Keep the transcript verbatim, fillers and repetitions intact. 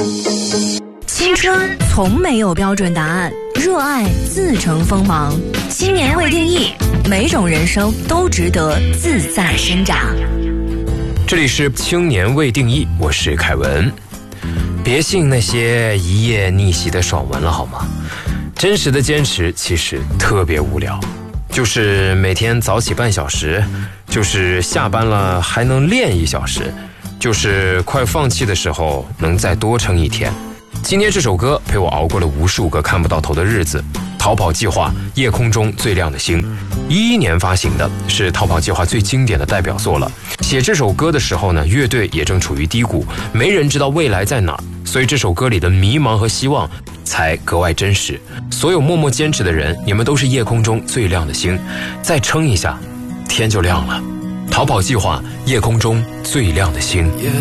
青春从没有标准答案，热爱自成锋芒。青年未定义，每种人生都值得自在生长。 这里是青年未定义，我是凯文。别信那些一夜逆袭的爽文了好吗？真实的坚持其实特别无聊，就是每天早起半小时，就是下班了还能练一小时，就是快放弃的时候能再多撑一天。今天这首歌陪我熬过了无数个看不到头的日子。逃跑计划，夜空中最亮的星，一一年发行的，是逃跑计划最经典的代表作了。写这首歌的时候呢，乐队也正处于低谷，没人知道未来在哪儿，所以这首歌里的迷茫和希望才格外真实。所有默默坚持的人，你们都是夜空中最亮的星，再撑一下，天就亮了。逃跑计划，夜空中最亮的星。 夜